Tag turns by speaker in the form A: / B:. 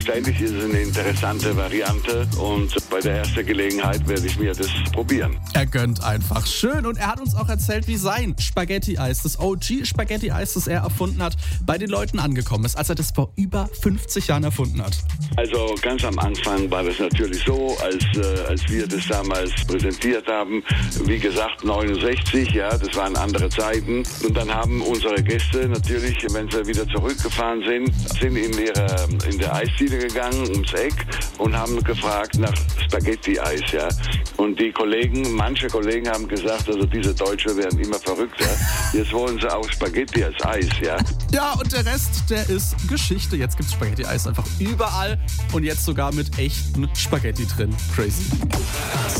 A: selbstverständlich ist es eine interessante Variante und bei der ersten Gelegenheit werde ich mir das probieren.
B: Er gönnt einfach. Schön. Und er hat uns auch erzählt, wie sein Spaghetti-Eis, das OG-Spaghetti-Eis, das er erfunden hat, bei den Leuten angekommen ist, als er das vor über 50 Jahren erfunden hat.
A: Also ganz am Anfang war das natürlich so, als wir das damals präsentiert haben, wie gesagt 69, ja, das waren andere Zeiten. Und dann haben unsere Gäste natürlich, wenn sie wieder zurückgefahren sind in der Eisdiele gegangen ums Eck und haben gefragt nach Spaghetti-Eis, ja. Und manche Kollegen haben gesagt, also diese Deutsche werden immer verrückter. Jetzt wollen sie auch Spaghetti als Eis, ja.
B: Ja, und der Rest, der ist Geschichte. Jetzt gibt's Spaghetti-Eis einfach überall und jetzt sogar mit echten Spaghetti drin. Crazy.